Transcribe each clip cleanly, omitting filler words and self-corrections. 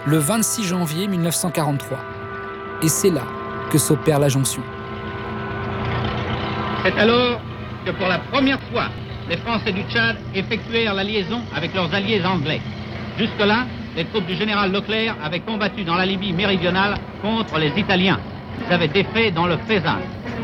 le 26 janvier 1943. Et c'est là que s'opère la jonction. C'est alors que pour la première fois, les Français du Tchad effectuèrent la liaison avec leurs alliés anglais. Jusque-là, les troupes du général Leclerc avaient combattu dans la Libye méridionale contre les Italiens. Ils avaient défait dans le Fezzan.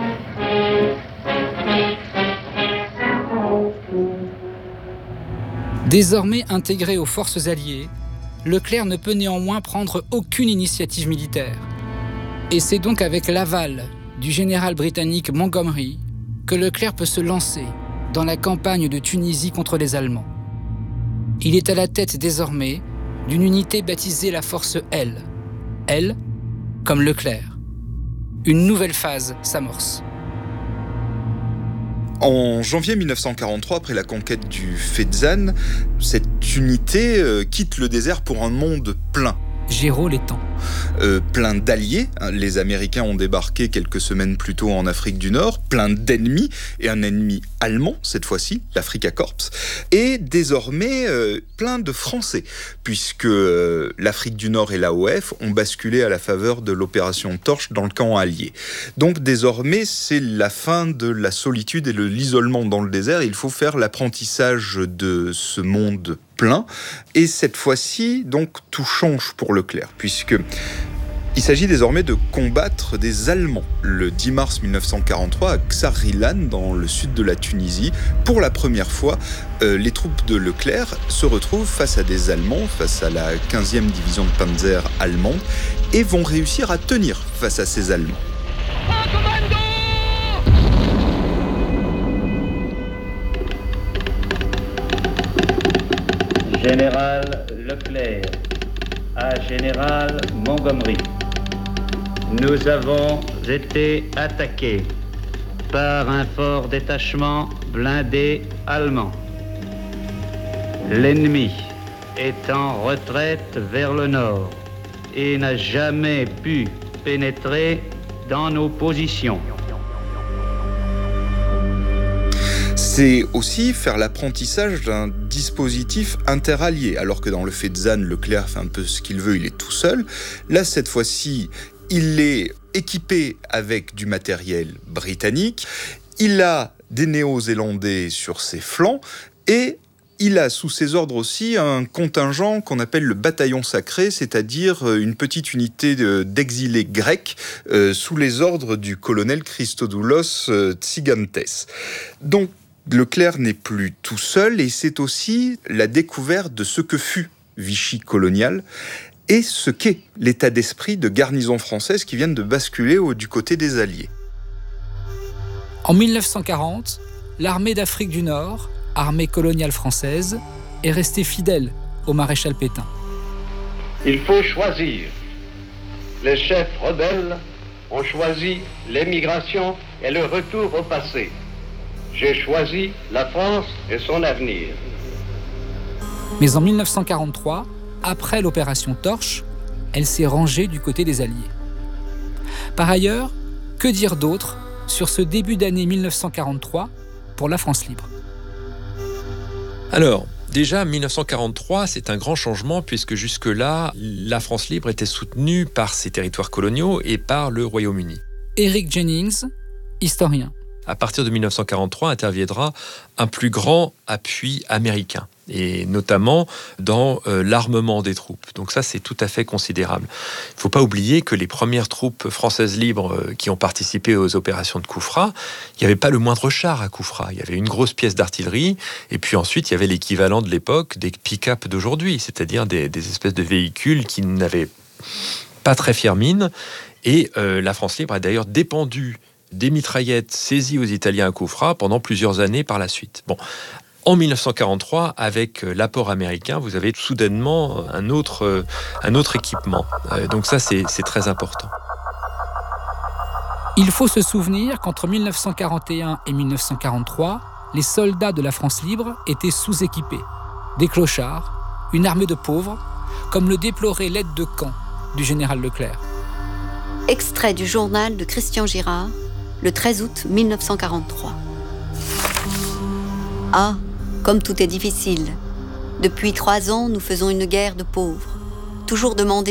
Désormais intégré aux forces alliées, Leclerc ne peut néanmoins prendre aucune initiative militaire. Et c'est donc avec l'aval du général britannique Montgomery que Leclerc peut se lancer dans la campagne de Tunisie contre les Allemands. Il est à la tête désormais d'une unité baptisée la Force L. L comme Leclerc. Une nouvelle phase s'amorce. En janvier 1943, après la conquête du Fezzan, cette unité quitte le désert pour un monde plein. Géraud l'étang. Plein d'alliés, les Américains ont débarqué quelques semaines plus tôt en Afrique du Nord, plein d'ennemis, et un ennemi allemand cette fois-ci, l'Africa Corps, et désormais plein de Français, puisque l'Afrique du Nord et l'AOF ont basculé à la faveur de l'opération Torche dans le camp allié. Donc désormais, c'est la fin de la solitude et de l'isolement dans le désert, il faut faire l'apprentissage de ce monde plein, et cette fois-ci, donc, tout change pour Leclerc, puisque il s'agit désormais de combattre des Allemands. Le 10 mars 1943, à Ksar-Rilan, dans le sud de la Tunisie, pour la première fois, les troupes de Leclerc se retrouvent face à des Allemands, face à la 15e division de Panzer allemande, et vont réussir à tenir face à ces Allemands. Général Leclerc à Général Montgomery. Nous avons été attaqués par un fort détachement blindé allemand. L'ennemi est en retraite vers le nord et n'a jamais pu pénétrer dans nos positions. C'est aussi faire l'apprentissage d'un dispositif interallié, alors que dans le Fezzan, Leclerc fait un peu ce qu'il veut, il est tout seul. Là, cette fois-ci, il est équipé avec du matériel britannique, il a des Néo-Zélandais sur ses flancs, et il a sous ses ordres aussi un contingent qu'on appelle le bataillon sacré, c'est-à-dire une petite unité d'exilés grecs sous les ordres du colonel Christodoulos Tsigantes. Donc, Leclerc n'est plus tout seul, et c'est aussi la découverte de ce que fut Vichy colonial et ce qu'est l'état d'esprit de garnisons françaises qui viennent de basculer du côté des Alliés. En 1940, l'armée d'Afrique du Nord, armée coloniale française, est restée fidèle au maréchal Pétain. Il faut choisir. Les chefs rebelles ont choisi l'émigration et le retour au passé. J'ai choisi la France et son avenir. Mais en 1943, après l'opération Torche, elle s'est rangée du côté des Alliés. Par ailleurs, que dire d'autre sur ce début d'année 1943 pour la France libre ? Alors, déjà, 1943, c'est un grand changement puisque jusque-là, la France libre était soutenue par ses territoires coloniaux et par le Royaume-Uni. Eric Jennings, historien. À partir de 1943, interviendra un plus grand appui américain, et notamment dans l'armement des troupes. Donc ça, c'est tout à fait considérable. Il ne faut pas oublier que les premières troupes françaises libres qui ont participé aux opérations de Koufra, il n'y avait pas le moindre char à Koufra. Il y avait une grosse pièce d'artillerie, et puis ensuite, il y avait l'équivalent de l'époque des pick-up d'aujourd'hui, c'est-à-dire des espèces de véhicules qui n'avaient pas très fière mine. Et la France libre a d'ailleurs dépendu des mitraillettes saisies aux Italiens à Koufra pendant plusieurs années par la suite. Bon, en 1943, avec l'apport américain, vous avez soudainement un autre équipement. Donc ça, c'est très important. Il faut se souvenir qu'entre 1941 et 1943, les soldats de la France libre étaient sous-équipés. Des clochards, une armée de pauvres, comme le déplorait l'aide de camp du général Leclerc. Extrait du journal de Christian Girard, le 13 août 1943. Ah, comme tout est difficile. Depuis 3 ans, nous faisons une guerre de pauvres. Toujours demander